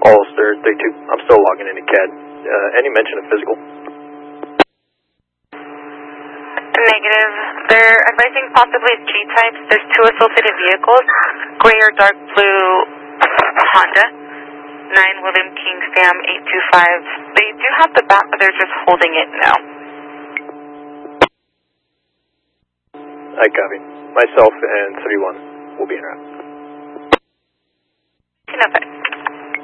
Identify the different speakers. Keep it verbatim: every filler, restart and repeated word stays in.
Speaker 1: Ulster, three two. I'm still logging into C A D. Uh, any mention of physical?
Speaker 2: Negative. They're advising possibly G-types. There's two associated vehicles, gray or dark blue Honda, nine William King Sam eight two five. They do have the back, but they're just holding it now.
Speaker 1: I copy. Myself and thirty-one will be in route.